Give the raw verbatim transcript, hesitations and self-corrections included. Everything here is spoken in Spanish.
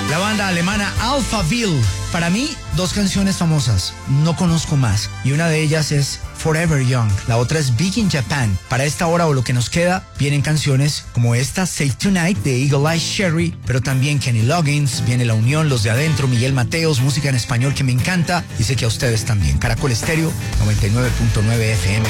La banda alemana Alphaville. Para mí, dos canciones famosas. No conozco más. Y una de ellas es Forever Young. La otra es Big in Japan. Para esta hora o lo que nos queda, vienen canciones como esta, Save Tonight, de Eagle Eye Cherry, pero también Kenny Loggins, viene La Unión, Los de Adentro, Miguel Mateos, música en español que me encanta. Y sé que a ustedes también. Caracol Estéreo, noventa y nueve punto nueve F M.